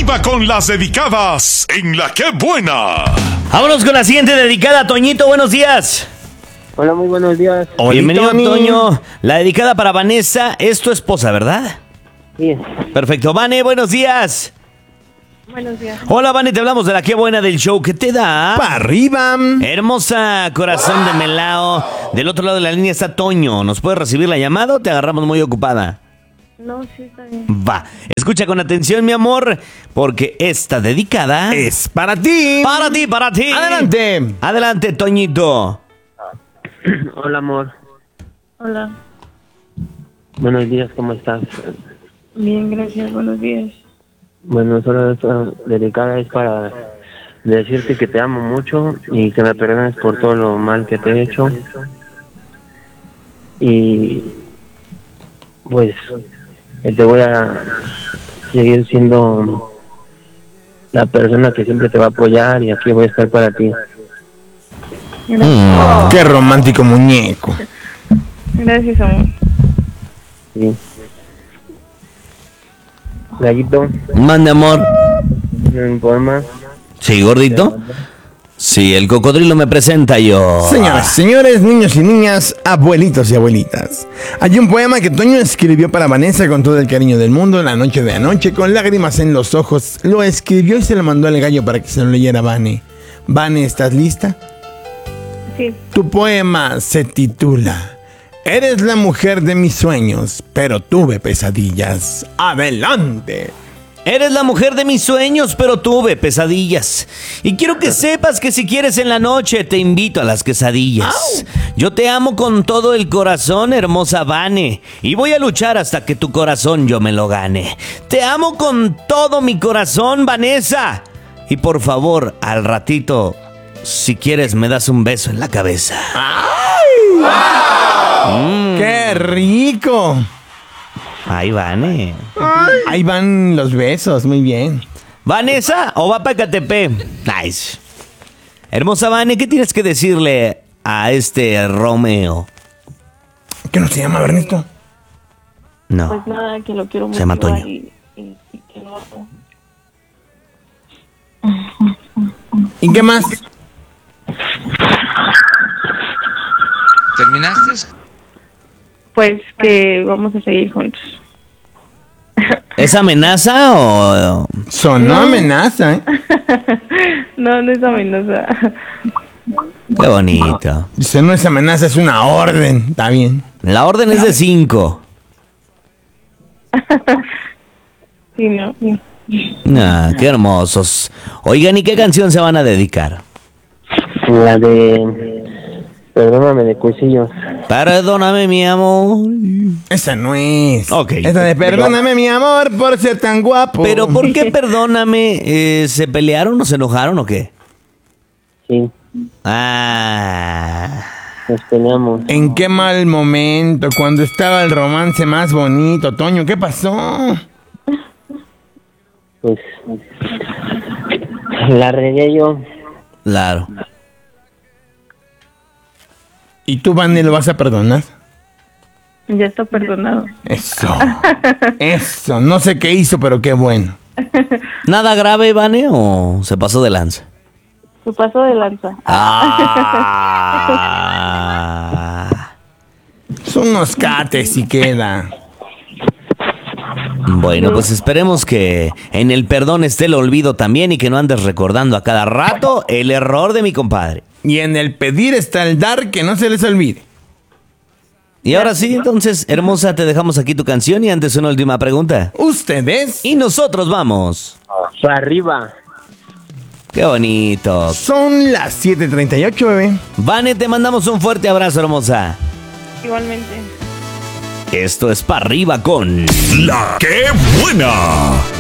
arriba con las dedicadas en La Qué Buena. Vámonos con la siguiente dedicada. Toñito, buenos días. Hola, muy buenos días. Bienvenido, Toño. La dedicada para Vanessa es tu esposa, ¿verdad? Sí. Perfecto. Vane, buenos días. Buenos días. Hola, Vane, te hablamos de La Qué Buena del show. ¿Qué te da? ¡Pa' arriba! Hermosa corazón de melao. Del otro lado de la línea está Toño. ¿Nos puede recibir la llamada o te agarramos muy ocupada? No, sí está bien. Va. Escucha con atención, mi amor, porque esta dedicada ¡Es para ti! para ti, para ti. ¡Adelante! Adelante, Toñito. Hola, amor. Hola. Buenos días, ¿cómo estás? Bien, gracias. Buenos días. Bueno, solo esta dedicada es para decirte que te amo mucho y que me perdones por todo lo mal que te he hecho. Y pues te voy a seguir siendo la persona que siempre te va a apoyar y aquí voy a estar para ti. ¡Qué romántico muñeco! Gracias, amor. Sí. Gallito, Mande, amor. un poema. Sí, gordito. Sí, el cocodrilo me presenta yo. Señoras, señores, niños y niñas, abuelitos y abuelitas. Hay un poema que Toño escribió para Vanessa con todo el cariño del mundo la noche de anoche, con lágrimas en los ojos. Lo escribió y se lo mandó al gallo para que se lo leyera Vane. Vane, ¿estás lista? Sí. Tu poema se titula Eres la mujer de mis sueños, pero tuve pesadillas. ¡Adelante! Eres la mujer de mis sueños, pero tuve pesadillas. Y quiero que sepas que si quieres en la noche te invito a las quesadillas. Yo te amo con todo el corazón, hermosa Vane, y voy a luchar hasta que tu corazón yo me lo gane. Te amo con todo mi corazón, Vanessa. Y por favor, al ratito, si quieres me das un beso en la cabeza. ¡Qué rico! Ay, Vane. Ahí van los besos, muy bien. ¿Vanessa o va para Ecatepec? Nice. Hermosa Vane, ¿qué tienes que decirle a este Romeo? ¿Qué no se llama, Bernito? No. Pues nada, que lo quiero mucho. Se llama Toño. Y que lo amo. ¿Y qué más? ¿Terminaste? Pues que vamos a seguir juntos. ¿Es amenaza o...? Sonó amenaza, ¿eh? No, no es amenaza. Qué bonito. Dice, no es amenaza, es una orden. Está bien. La orden es de 5. Sí, no. Ah, qué hermosos. Oigan, ¿y qué canción se van a dedicar? La de Perdóname de Cuisillos. Perdóname, mi amor. Esa no es. Ok. Esa de perdóname, mi amor, por ser tan guapo. Pero ¿por qué perdóname? ¿Se pelearon o se enojaron o qué? Sí, Ah... nos peleamos. ¿En qué mal momento? Cuando estaba el romance más bonito, Toño, ¿qué pasó? Pues la regué yo. Claro. ¿Y tú, Vane, lo vas a perdonar? Ya está perdonado. Eso. Eso. No sé qué hizo, pero qué bueno. ¿Nada grave, Vane, o se pasó de lanza? Su paso de lanza. Ah. Son unos cates y queda. Bueno, pues esperemos que en el perdón esté el olvido también y que no andes recordando a cada rato el error de mi compadre. Y en el pedir está el dar, que no se les olvide. Y ahora sí, entonces, hermosa, te dejamos aquí tu canción y antes una última pregunta. Ustedes Y nosotros vamos. Para arriba. Qué bonito. son las 7:38, bebé. Vane, te mandamos un fuerte abrazo, hermosa. Igualmente. Esto es Pa' Arriba con... La Qué Buena.